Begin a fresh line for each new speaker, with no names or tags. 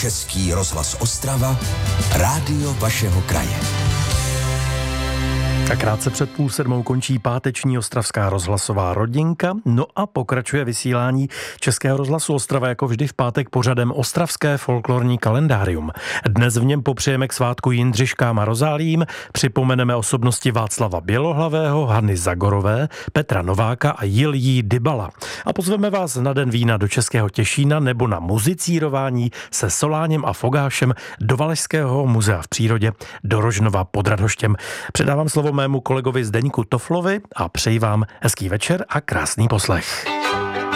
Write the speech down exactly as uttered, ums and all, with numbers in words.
Český rozhlas Ostrava, rádio vašeho kraje.
A krátce před půl sedmou končí páteční ostravská rozhlasová rodinka, no a pokračuje vysílání Českého rozhlasu Ostrava jako vždy v pátek pořadem Ostravské folklorní kalendárium. Dnes v něm popřejeme k svátku Jindřiškám a Rozálím, připomeneme osobnosti Václava Bělohlavého, Hany Zagorové, Petra Nováka a Jiljí Dybala. A pozveme vás na Den vína do Českého Těšína nebo na muzicírování se Soláněm a Fogášem do Valašského muzea v přírodě do Rožnova pod Radhoštěm. Předávám slovo mému kolegovi Zdeňku Toflovi a přeji vám hezký večer a krásný poslech.